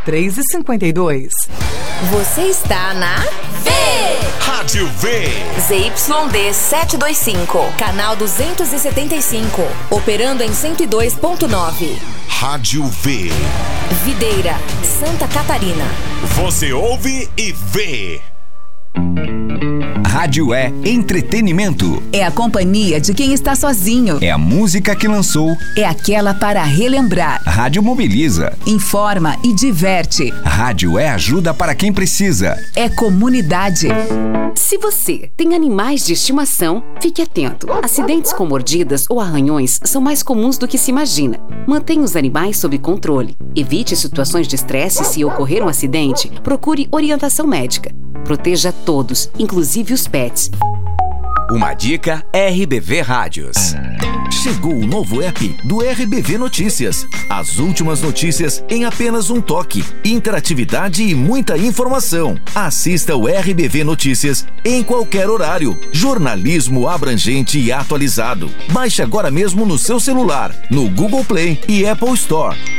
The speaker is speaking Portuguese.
3h52. Você está na V! Rádio V! ZYD 725, canal 275, operando em 102.9. Rádio V. Videira, Santa Catarina. Você ouve e vê. Rádio é entretenimento. É a companhia de quem está sozinho. É a música que lançou. É aquela para relembrar. Rádio mobiliza. Informa e diverte. Rádio é ajuda para quem precisa. É comunidade. Se você tem animais de estimação, fique atento. Acidentes com mordidas ou arranhões são mais comuns do que se imagina. Mantenha os animais sob controle. Evite situações de estresse e, se ocorrer um acidente, procure orientação médica. Proteja todos, inclusive os pets. Uma dica RBV Rádios. Chegou o novo app do RBV Notícias. As últimas notícias em apenas um toque. Interatividade e muita informação. Assista o RBV Notícias em qualquer horário. Jornalismo abrangente e atualizado. Baixe agora mesmo no seu celular, no Google Play e Apple Store.